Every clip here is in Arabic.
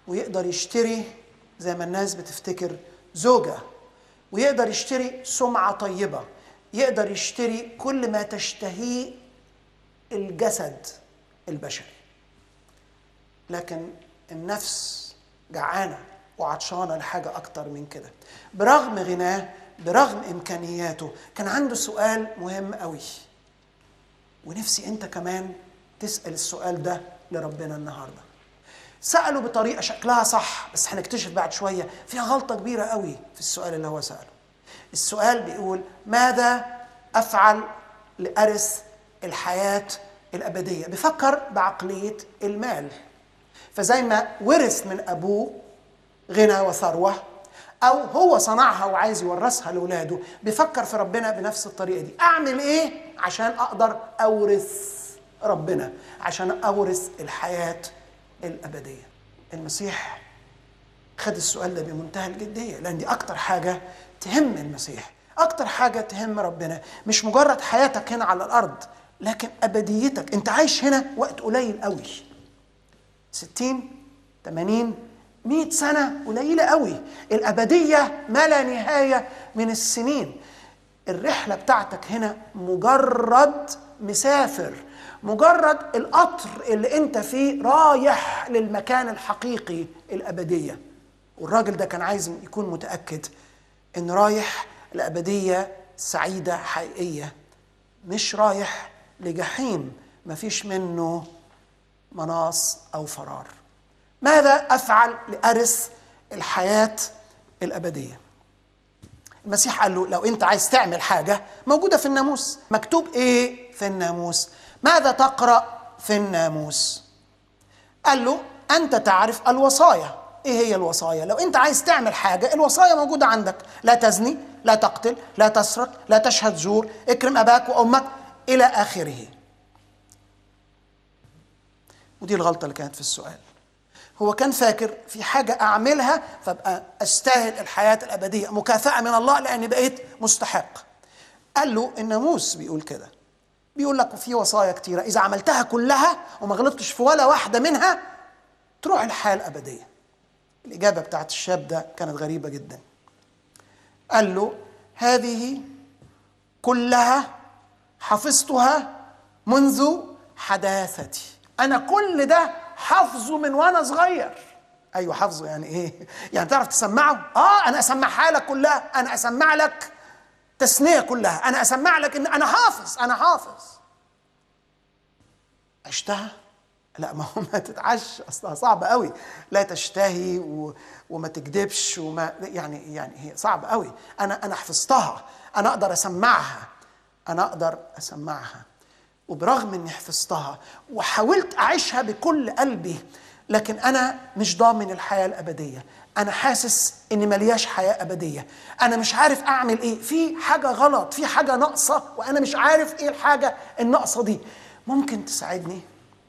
ويقدر يشتري زي ما الناس بتفتكر زوجة، ويقدر يشتري سمعة طيبة، يقدر يشتري كل ما تشتهيه الجسد البشري. لكن النفس جعانة وعطشانة لحاجة أكتر من كده. برغم غناه، برغم إمكانياته، كان عنده سؤال مهم قوي، ونفسي أنت كمان تسأل السؤال ده لربنا النهاردة. سأله بطريقة شكلها صح، بس هنكتشف بعد شوية فيها غلطة كبيرة قوي في السؤال اللي هو سأله. السؤال بيقول: ماذا أفعل لأرث الحياة الأبدية؟ بيفكر بعقلية المال، فزي ما ورث من أبوه غنى وثروة، أو هو صنعها وعايز يورثها لأولاده، بيفكر في ربنا بنفس الطريقة دي. أعمل إيه عشان أقدر أورث ربنا، عشان أورث الحياة الأبدية؟ المسيح خد السؤال ده بمنتهى الجدية، لأن دي أكتر حاجة تهم المسيح، أكتر حاجة تهم ربنا. مش مجرد حياتك هنا على الأرض، لكن أبديتك. أنت عايش هنا وقت قليل قوي، 60 80 100 سنة قليلة قوي. الأبدية ما لا نهاية من السنين. الرحلة بتاعتك هنا مجرد مسافر، مجرد القطر اللي انت فيه رايح للمكان الحقيقي، الأبدية. والراجل ده كان عايز يكون متأكد انه رايح لأبدية سعيدة حقيقية، مش رايح لجحيم مفيش منه مناص أو فرار. ماذا أفعل لأرث الحياة الأبدية؟ المسيح قال له: لو أنت عايز تعمل حاجة موجودة في الناموس. مكتوب إيه في الناموس؟ ماذا تقرأ في الناموس؟ قال له: أنت تعرف الوصايا. إيه هي الوصايا؟ لو أنت عايز تعمل حاجة، الوصايا موجودة عندك: لا تزني، لا تقتل، لا تسرق، لا تشهد زور، اكرم أباك وأمك، إلى آخره. ودي الغلطة اللي كانت في السؤال. هو كان فاكر في حاجة أعملها فأبقى أستاهل الحياة الأبدية، مكافأة من الله لأني بقيت مستحق. قال له: الناموس بيقول كده، بيقول لك في وصايا كتيرة إذا عملتها كلها وما غلطتش في ولا واحدة منها تروح الحياة الأبدية. الإجابة بتاعت الشاب ده كانت غريبة جدا. قال له: هذه كلها حفظتها منذ حداثتي. أنا كل ده حفظه من وأنا صغير. أيوة، حفظه يعني إيه؟ يعني تعرف تسمعه؟ أنا أسمعها لك كلها، أنا أسمع لك تثنية كلها، أنا أسمع لك إن أنا حافظ، أنا حافظ. عشتها؟ لا، ما هو ما تتعش، أصلها صعب قوي. لا تشتهي وما تكذبش وما يعني هي صعب قوي. أنا حفظتها، أنا أقدر أسمعها، وبرغم إني حفظتها وحاولت أعيشها بكل قلبي، لكن أنا مش ضامن الحياة الأبدية. أنا حاسس إني ملياش حياة أبدية. أنا مش عارف أعمل إيه، في حاجة غلط، في حاجة ناقصة، وأنا مش عارف إيه الحاجة الناقصة دي. ممكن تساعدني؟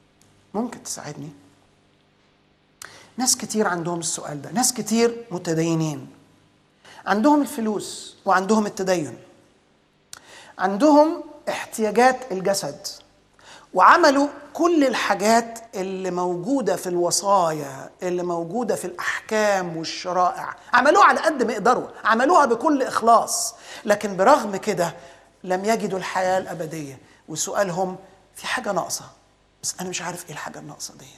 ناس كتير عندهم السؤال ده، ناس كتير متدينين، عندهم الفلوس وعندهم التدين، عندهم احتياجات الجسد، وعملوا كل الحاجات اللي موجودة في الوصايا، اللي موجودة في الأحكام والشرائع، عملوها على قد ما يقدروا، عملوها بكل إخلاص، لكن برغم كده لم يجدوا الحياة الأبدية. وسؤالهم: في حاجة ناقصة، بس أنا مش عارف إيه الحاجة الناقصة ديت.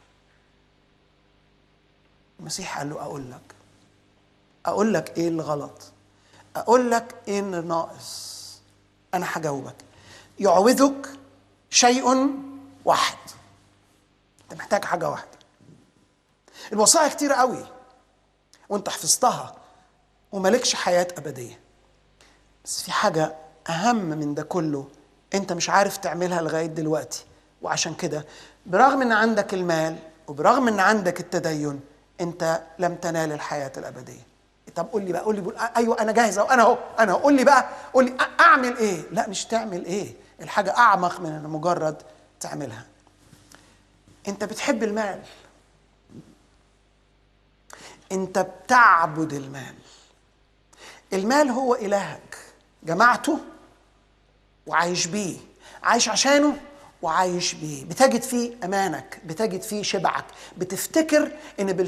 المسيح قال له: أقول لك إيه اللي غلط، أقول لك إيه اللي ناقص. أنا هجاوبك. يعوذك شيء واحد. أنت محتاج حاجة واحدة. الوصايا كتير قوي وأنت حفظتها ومالكش حياة أبدية، بس في حاجة أهم من ده كله أنت مش عارف تعملها لغاية دلوقتي. وعشان كده برغم أن عندك المال وبرغم أن عندك التدين، أنت لم تنال الحياة الأبدية. طب قول لي أيوة أنا جاهز، أنا قول لي أعمل إيه؟ لا، مش تعمل إيه، الحاجة أعمق من أن مجرد تعملها. أنت بتحب المال، أنت بتعبد المال. المال هو إلهك، جمعته وعايش بيه، عايش عشانه وعايش بيه، بتجد فيه أمانك، بتجد فيه شبعك، بتفتكر إن